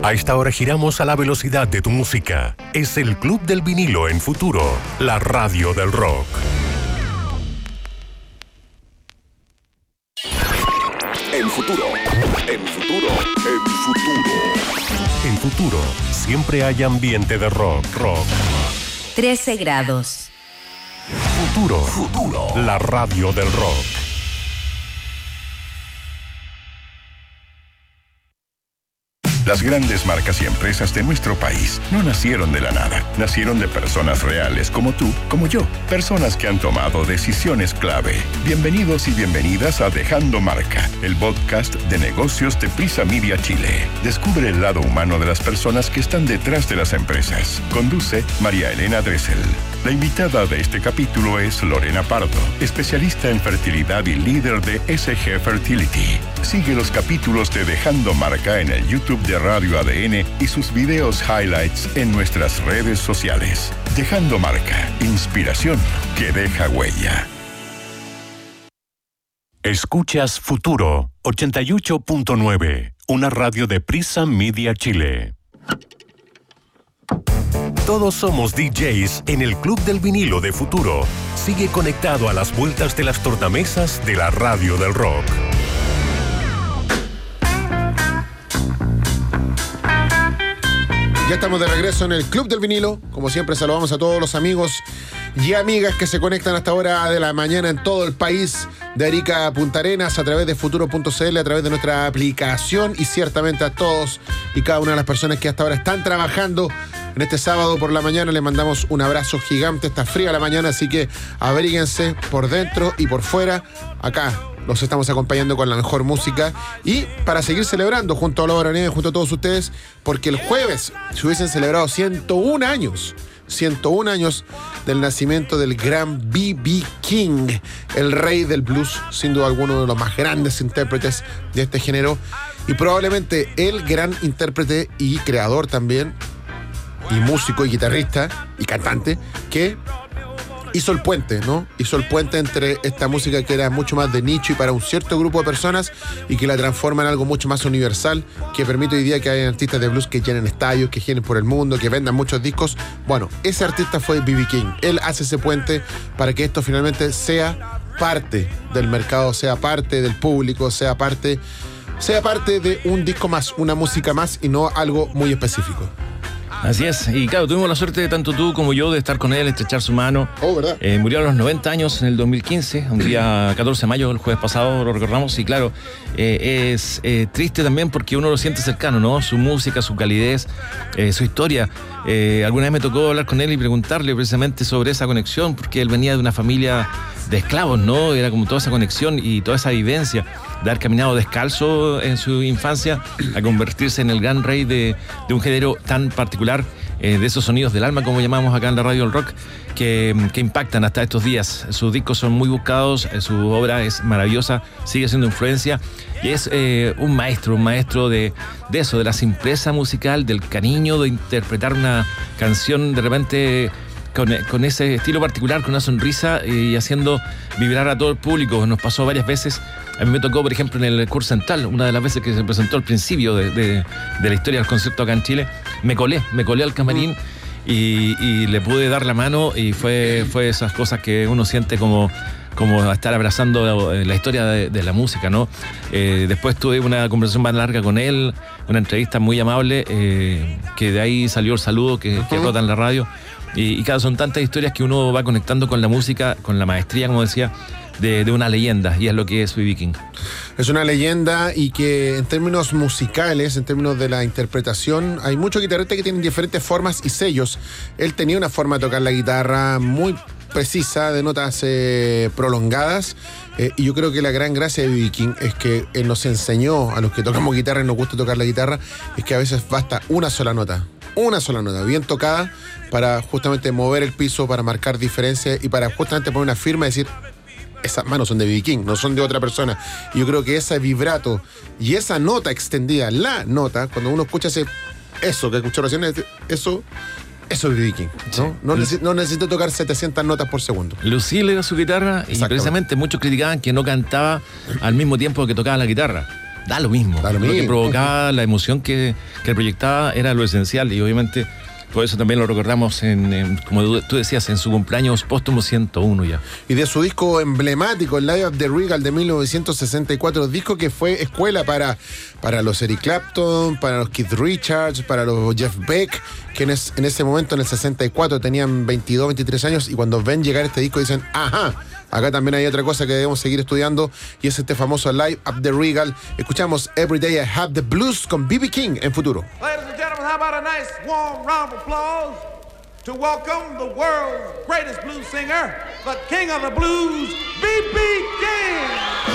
A esta hora giramos a la velocidad de tu música. Es el Club del Vinilo en Futuro, la radio del rock. En Futuro, en Futuro, en Futuro. En Futuro, siempre hay ambiente de rock. 13 grados. Futuro, la radio del rock. Las grandes marcas y empresas de nuestro país no nacieron de la nada. Nacieron de personas reales como tú, como yo. Personas que han tomado decisiones clave. Bienvenidos y bienvenidas a Dejando Marca, el podcast de negocios de Prisa Media Chile. Descubre el lado humano de las personas que están detrás de las empresas. Conduce María Elena Dressel. La invitada de este capítulo es Lorena Pardo, especialista en fertilidad y líder de SG Fertility. Sigue los capítulos de Dejando Marca en el YouTube de Radio ADN y sus videos highlights en nuestras redes sociales. Dejando Marca, inspiración que deja huella. Escuchas Futuro 88.9, una radio de Prisa Media Chile. Todos somos DJs en el Club del Vinilo de Futuro. Sigue conectado a las vueltas de las tornamesas de la radio del rock. Ya estamos de regreso en el Club del Vinilo. Como siempre, saludamos a todos los amigos y amigas que se conectan hasta hora de la mañana en todo el país, de Arica a Punta Arenas, a través de futuro.cl, a través de nuestra aplicación, y ciertamente a todos y cada una de las personas que hasta ahora están trabajando en este sábado por la mañana. Les mandamos un abrazo gigante. Está fría la mañana, así que abríguense por dentro y por fuera. Acá los estamos acompañando con la mejor música y para seguir celebrando junto a Laura Nieves, junto a todos ustedes, porque el jueves se hubiesen celebrado 101 años del nacimiento del gran B.B. King, el rey del blues, sin duda alguno de los más grandes intérpretes de este género y probablemente el gran intérprete y creador también, y músico y guitarrista y cantante, que hizo el puente, ¿no? Hizo el puente entre esta música que era mucho más de nicho y para un cierto grupo de personas y que la transforma en algo mucho más universal, que permite hoy día que haya artistas de blues que llenen estadios, que llenen por el mundo, que vendan muchos discos. Bueno, ese artista fue B.B. King. Él hace ese puente para que esto finalmente sea parte del mercado, sea parte del público, sea parte de un disco más, una música más y no algo muy específico. Así es, y claro, tuvimos la suerte, tanto tú como yo, de estar con él, estrechar su mano. ¿Verdad? Murió a los 90 años en el 2015, un día 14 de mayo, el jueves pasado, lo recordamos, y claro, es triste también porque uno lo siente cercano, ¿no? Su música, su calidez, su historia. Alguna vez me tocó hablar con él y preguntarle precisamente sobre esa conexión, porque él venía de una familia de esclavos, ¿no? Era como toda esa conexión y toda esa vivencia de haber caminado descalzo en su infancia a convertirse en el gran rey de un género tan particular, de esos sonidos del alma, como llamamos acá en la radio del rock, que impactan hasta estos días. Sus discos son muy buscados, su obra es maravillosa, sigue siendo influencia y es un maestro de eso, de la simpleza musical, del cariño, de interpretar una canción de repente con ese estilo particular, con una sonrisa y haciendo vibrar a todo el público. Nos pasó varias veces. A mí me tocó, por ejemplo, en el Curso Central, una de las veces que se presentó al principio de la historia del concierto acá en Chile, me colé al camarín y le pude dar la mano y fue esas cosas que uno siente como estar abrazando la historia de la música, ¿no? Después tuve una conversación más larga con él, una entrevista muy amable, que de ahí salió el saludo que rota en la radio. Y claro, son tantas historias que uno va conectando con la música, con la maestría, como decía, de una leyenda, y es lo que es B.B. King. Es una leyenda y que en términos musicales, en términos de la interpretación, hay muchos guitarristas que tienen diferentes formas y sellos. Él tenía una forma de tocar la guitarra muy precisa, de notas prolongadas, y yo creo que la gran gracia de B.B. King es que él nos enseñó, a los que tocamos guitarra y nos gusta tocar la guitarra, es que a veces basta una sola nota, bien tocada, para justamente mover el piso, para marcar diferencias y para justamente poner una firma y decir: esas manos son de B.B. King, no son de otra persona. Y yo creo que ese vibrato y esa nota extendida, la nota, cuando uno escucha eso que escuchó recién, eso es B.B. King, ¿no? Sí. No necesita tocar 700 notas por segundo. Lucile era su guitarra y precisamente muchos criticaban que no cantaba al mismo tiempo que tocaba la guitarra. da lo mismo. Da lo Lo que mismo. provocaba, la emoción que proyectaba era lo esencial, y obviamente por eso también lo recordamos como tú decías, en su cumpleaños póstumo 101 ya. Y de su disco emblemático, Live at the Regal de 1964, disco que fue escuela para los Eric Clapton, para los Keith Richards, para los Jeff Beck, quienes en ese momento, en el 64, tenían 22, 23 años, y cuando ven llegar este disco dicen, ajá, acá también hay otra cosa que debemos seguir estudiando, y es este famoso Live at the Regal. Escuchamos Every Day I Have the Blues con B.B. King en Futuro. Ladies and gentlemen, how about a nice warm round of applause to welcome the world's greatest blues singer, the king of the blues, B.B. King.